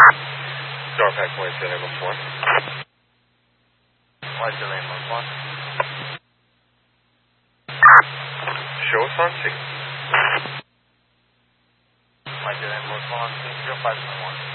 Starpack Point level 4. What's your name, 1? Show us on scene. What's your name, 1? 0521.